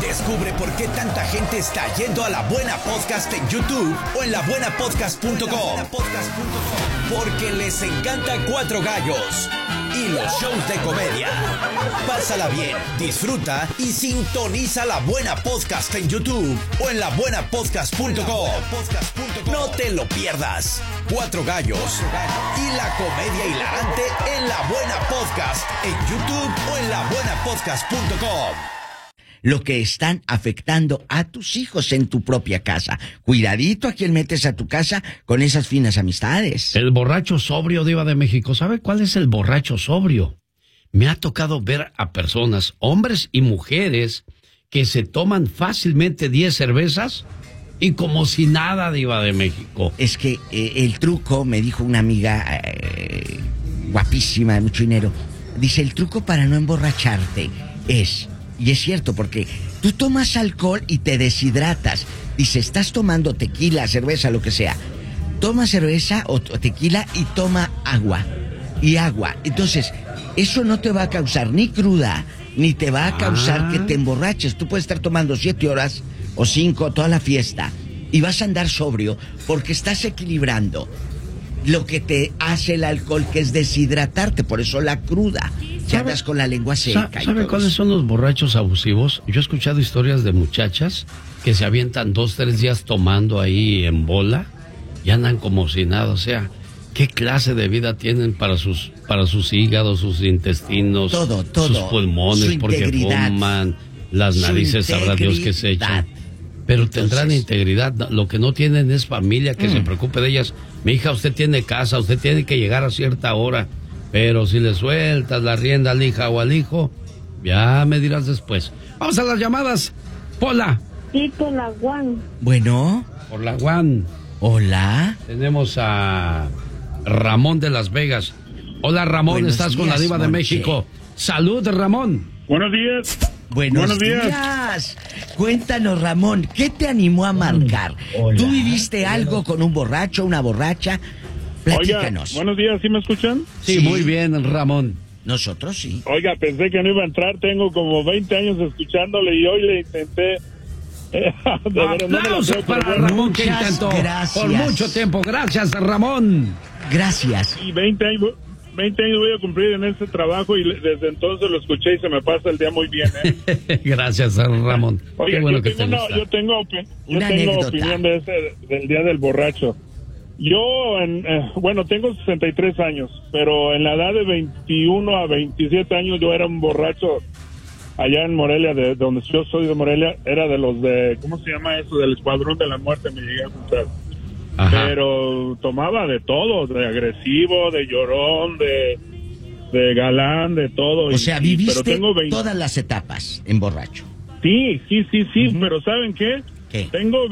Descubre por qué tanta gente está yendo a La Buena Podcast en YouTube o en labuenapodcast.com. Porque les encanta Cuatro Gallos y los shows de comedia. Pásala bien, disfruta y sintoniza La Buena Podcast en YouTube o en labuenapodcast.com. No te lo pierdas. Cuatro Gallos y la comedia hilarante en La Buena Podcast en YouTube o en labuenapodcast.com. Lo que están afectando a tus hijos en tu propia casa. Cuidadito a quien metes a tu casa con esas finas amistades. El borracho sobrio, Diva de México. ¿Sabe cuál es el borracho sobrio? Me ha tocado ver a personas, hombres y mujeres, que se toman fácilmente 10 cervezas y como si nada, Diva de México. Es que el truco, me dijo una amiga guapísima, de mucho dinero, dice, el truco para no emborracharte es... Y es cierto, porque tú tomas alcohol y te deshidratas. Dice, estás tomando tequila, cerveza, lo que sea. Toma cerveza o tequila y toma agua. Y agua. Entonces, eso no te va a causar ni cruda, ni te va a causar que te emborraches. Tú puedes estar tomando 7 horas o 5 toda la fiesta y vas a andar sobrio porque estás equilibrando lo que te hace el alcohol, que es deshidratarte. Por eso la cruda. Ya andas con la lengua seca. ¿Sabe cuáles son los borrachos abusivos? Yo he escuchado historias de muchachas que se avientan 2-3 días tomando ahí en bola y andan como si nada. O sea, ¿qué clase de vida tienen para sus hígados, sus intestinos, todo, sus pulmones? Porque fuman, las narices, sabrá Dios qué se echan. Pero tendrán integridad. Lo que no tienen es familia que se preocupe de ellas. Mi hija, usted tiene casa, usted tiene que llegar a cierta hora. Pero si le sueltas la rienda al hija o al hijo, ya me dirás después. Vamos a las llamadas. Pola. Sí, por la Juan. Bueno. Por la Juan. Hola. Tenemos a Ramón de Las Vegas. Hola, Ramón, Buenos estás días, con la Diva de México. Salud, Ramón. Buenos días. Buenos días. Cuéntanos, Ramón, ¿qué te animó a marcar? Hola. ¿Tú viviste algo con un borracho, una borracha? Platícanos. Oiga, buenos días, ¿sí me escuchan? Sí, muy bien, Ramón. Nosotros sí. Oiga, pensé que no iba a entrar, tengo como 20 años escuchándole y hoy le intenté... ¡Aplausos para Ramón, que intentó gracias. por mucho tiempo! ¡Gracias, Ramón! Gracias. Y 20 años voy a cumplir en este trabajo y desde entonces lo escuché y se me pasa el día muy bien, ¿eh? Gracias, Ramón. Oiga, qué bueno yo que tengo, te gusta. yo tengo anécdota. opinión de del Día del Borracho. Yo, bueno, tengo 63 años, pero en la edad de 21 a 27 años yo era un borracho allá en Morelia, de donde yo soy de Morelia, era de los de, ¿cómo se llama eso? Del Escuadrón de la Muerte, me llegué a juntar. Ajá. Pero tomaba de todo, de agresivo, de llorón, de galán, de todo. O sea, viviste pero tengo todas las etapas en borracho. Sí, pero ¿saben qué? ¿Qué? Tengo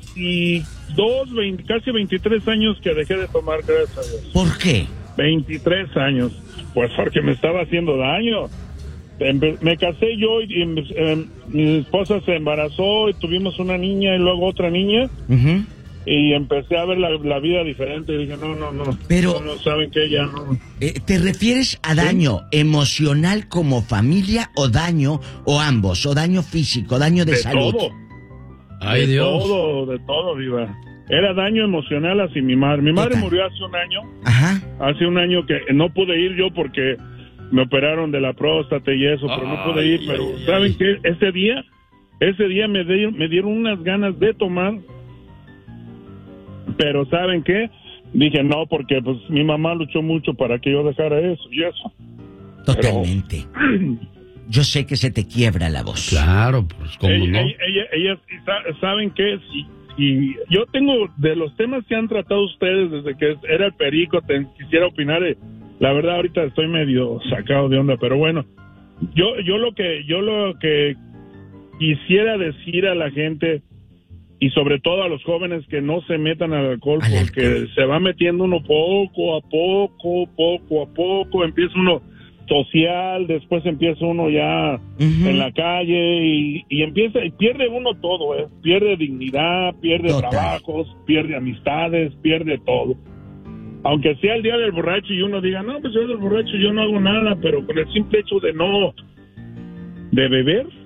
casi 23 años que dejé de tomar, gracias a Dios. ¿Por qué? 23 años, pues porque me estaba haciendo daño. Me casé yo y mi esposa se embarazó y tuvimos una niña y luego otra niña. Uh-huh. Y empecé a ver la vida diferente y dije, no. Pero, no, ¿saben qué? Ya no. ¿te refieres a daño emocional como familia o daño, o ambos, o daño físico, daño de salud? Todo. Ay, de Dios. De todo, Diva. Era daño emocional hacia mi madre. Mi madre murió hace un año. Ajá. Hace un año que no pude ir yo porque me operaron de la próstata y eso, pero no pude ir. Pero, ¿saben qué? Ese día me dieron unas ganas de tomar. Pero ¿saben qué? Dije no, porque pues mi mamá luchó mucho para que yo dejara eso y eso. Totalmente. Pero... Yo sé que se te quiebra la voz. Claro, pues cómo no. Ella, ¿saben qué? Si yo tengo de los temas que han tratado ustedes desde que era el Perico, quisiera opinar. La verdad ahorita estoy medio sacado de onda, pero bueno, yo lo que quisiera decir a la gente y sobre todo a los jóvenes que no se metan al alcohol, porque se va metiendo uno poco a poco, empieza uno social, después empieza uno ya en la calle y empieza y pierde uno todo, pierde dignidad, pierde trabajos, pierde amistades, pierde todo. Aunque sea el día del borracho y uno diga, no, pues yo del borracho yo no hago nada, pero con el simple hecho de beber,